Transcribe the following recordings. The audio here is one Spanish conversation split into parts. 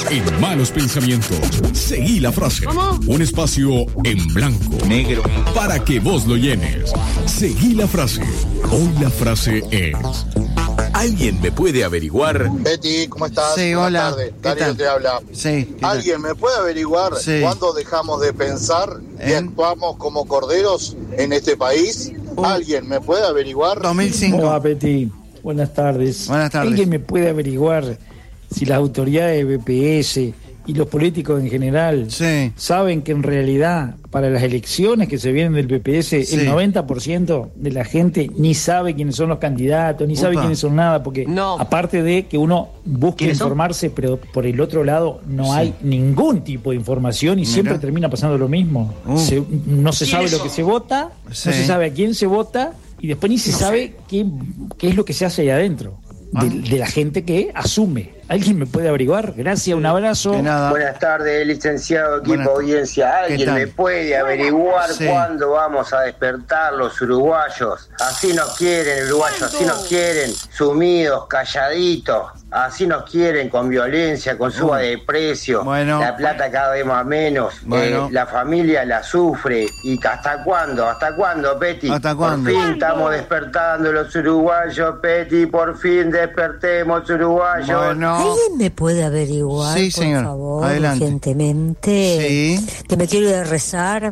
en Malos Pensamientos. Seguí la frase. ¿Cómo? Un espacio en blanco, negro, para que vos lo llenes. Seguí la frase. Hoy la frase es: ¿alguien me puede averiguar? Betty, ¿cómo estás? Sí, Buenas hola. tardes. ¿Qué Darío tal? te habla. Sí. ¿Alguien me puede averiguar cuándo dejamos de pensar y actuamos como corderos en este país? ¿Alguien me puede averiguar? 2005. Hola, Betty. Buenas tardes. Buenas tardes. ¿Alguien me puede averiguar si las autoridades de BPS y los políticos en general saben que en realidad para las elecciones que se vienen del BPS el 90% de la gente ni sabe quiénes son los candidatos, ni sabe quiénes son nada, porque aparte de que uno busca informarse, pero por el otro lado no hay ningún tipo de información y siempre termina pasando lo mismo. No se sabe lo que se vota, no se sabe a quién se vota y después ni se sabe qué es lo que se hace ahí adentro. De la gente que asume. ¿Alguien me puede averiguar? Gracias, un abrazo. Buenas tardes, licenciado, equipo, audiencia. ¿Alguien me puede averiguar cuándo vamos a despertar los uruguayos? Así nos quieren, uruguayos, así nos quieren, sumidos, calladitos. Así nos quieren, con violencia, con suba de precio. La plata cada vez más menos. La familia la sufre. ¿Y hasta cuándo? ¿Hasta cuándo, Peti? ¿Hasta cuándo? Por fin estamos despertando los uruguayos, Peti. Por fin despertemos, uruguayos. ¿Alguien me puede averiguar, por favor, adelante, urgentemente? Que me quiero ir a rezar.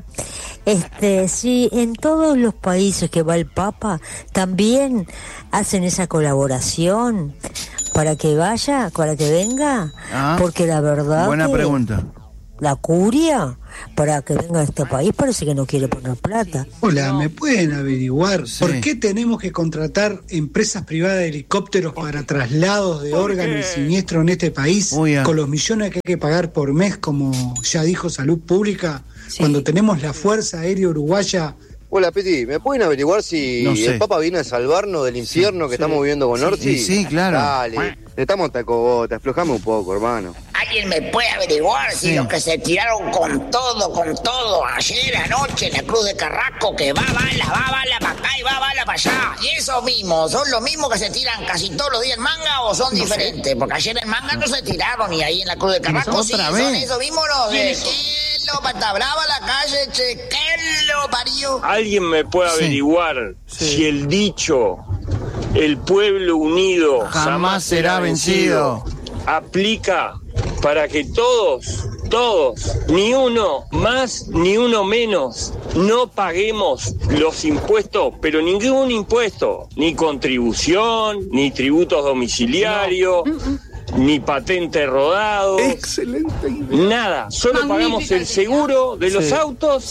Si en todos los países que va el Papa también hacen esa colaboración para que vaya, para que venga, porque la verdad buena pregunta. La curia para que venga a este país parece que no quiere poner plata. Hola, ¿me pueden averiguar por qué tenemos que contratar empresas privadas de helicópteros para traslados de órganos y siniestros en este país con los millones que hay que pagar por mes, como ya dijo Salud Pública, cuando tenemos la Fuerza Aérea Uruguaya? Hola, Peti, ¿me pueden averiguar si el Papa viene a salvarnos del infierno que estamos viviendo con Orsi? Sí, claro. Dale, estamos tacobota, aflojame un poco, hermano. ¿Alguien me puede averiguar si los que se tiraron con todo, ayer anoche en la Cruz de Carrasco, que va bala para acá y va bala para allá? ¿Y esos mismos son los mismos que se tiran casi todos los días en Manga o son diferentes? Porque ayer en Manga no se tiraron y ahí en la Cruz de Carrasco sí, son esos mismos los de... Pata brava la calle, que lo parió. ¿Alguien me puede averiguar si el dicho "el pueblo unido jamás será vencido" aplica para que todos, ni uno más ni uno menos, no paguemos los impuestos, pero ningún impuesto, ni contribución, ni tributos domiciliarios, ni patente rodado, excelente, nada, solo pagamos el seguro de los autos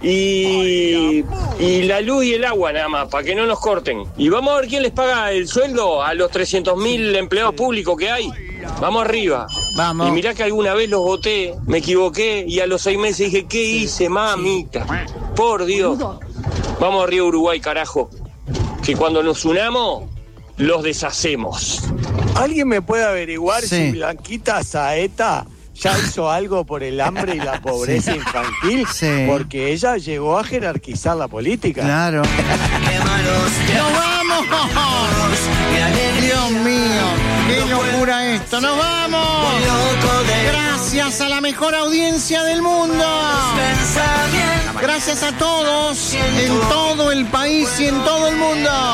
y la luz y el agua nada más, para que no nos corten. Y vamos a ver quién les paga el sueldo a los 300.000 empleados públicos que hay. Vamos arriba. Vamos. Y mirá que alguna vez los voté, me equivoqué y a los 6 meses dije, ¿qué hice, mamita? Por Dios. Vamos arriba, Uruguay, carajo. Que cuando nos unamos, los deshacemos. ¿Alguien me puede averiguar si Blanquita Saeta ya hizo algo por el hambre y la pobreza infantil? Porque ella llegó a jerarquizar la política. Claro. ¡Nos vamos! Dios mío, qué locura esto. ¡Nos vamos! Gracias a la mejor audiencia del mundo. Gracias a todos en todo el país y en todo el mundo.